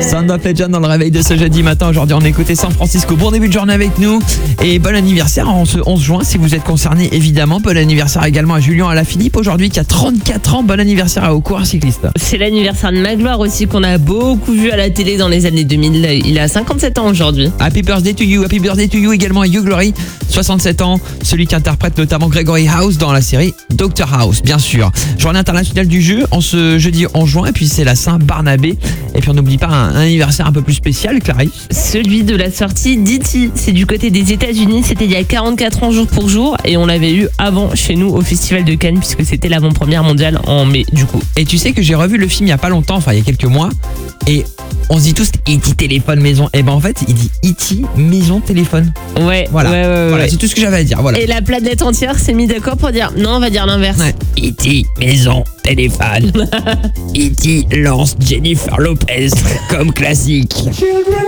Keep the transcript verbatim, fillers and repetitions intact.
Sound of Legend dans le réveil de ce jeudi matin. Aujourd'hui, on écoutait San Francisco. Bon début de journée avec nous et bon anniversaire en ce onze juin si vous êtes concerné évidemment. Bon anniversaire également à Julien Alaphilippe aujourd'hui qui a trente-quatre ans. Bon anniversaire à Aucourt, un cycliste. C'est l'anniversaire de Magloire aussi qu'on a beaucoup vu à la télé dans les années deux mille. Il a cinquante-sept ans aujourd'hui. Happy birthday to you, happy birthday to you également à Hugh Glory, soixante-sept ans, celui qui interprète notamment Gregory House dans la série Doctor House, bien sûr. Journée internationale du jeu en ce jeudi onze juin et puis c'est la Saint-Barnabé. Et puis on n'oublie pas un, un anniversaire un peu plus spécial, Clarisse. Celui de la sortie d'E T. C'est du côté des États-Unis. C'était il y a quarante-quatre ans jour pour jour et on l'avait eu avant chez nous au Festival de Cannes puisque c'était l'avant-première mondiale en mai du coup. Et tu sais que j'ai revu le film il y a pas longtemps, enfin il y a quelques mois, et on se dit tous E T téléphone maison. Et ben en fait il dit E T maison téléphone. Ouais, Voilà, ouais, ouais, voilà ouais. c'est tout ce que j'avais à dire. Voilà. Et la planète entière s'est mise d'accord pour dire non, on va dire l'inverse. Ouais. E T maison téléphone. E T lance Jennifer Lopez comme classique.